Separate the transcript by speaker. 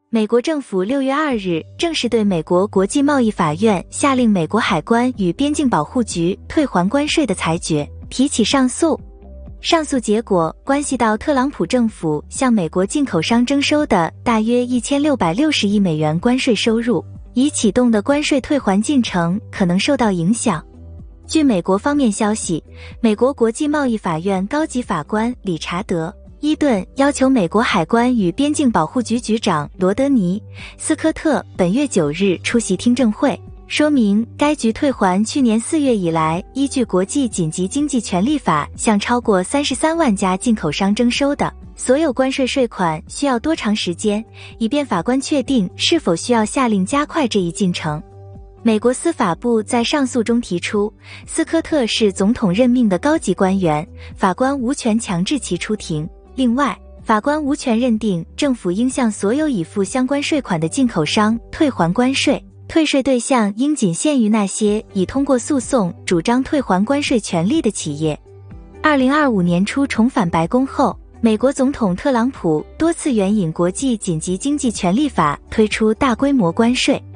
Speaker 1: 美国政府6月2日正式对美国国际贸易法院下令美国海关与边境保护局退还关税的裁决提起上诉。上诉结果关系到特朗普政府向美国进口商征收的大约1660亿美元关税收入，已启动的关税退还进程可能受到影响。据美国方面消息，美国国际贸易法院高级法官理查德·伊顿要求美国海关与边境保护局局长罗德尼·斯科特本月9日出席听证会，说明该局退还去年4月以来依据国际紧急经济权利法向超过33万家进口商征收的所有关税税款需要多长时间，以便法官确定是否需要下令加快这一进程。美国司法部在上诉中提出，斯科特是总统任命的高级官员，法官无权强制其出庭。另外，法官无权认定政府应向所有已付相关税款的进口商退还关税，退税对象应仅限于那些已通过诉讼主张退还关税权利的企业。2025年初重返白宫后，美国总统特朗普多次援引国际紧急经济权利法推出大规模关税，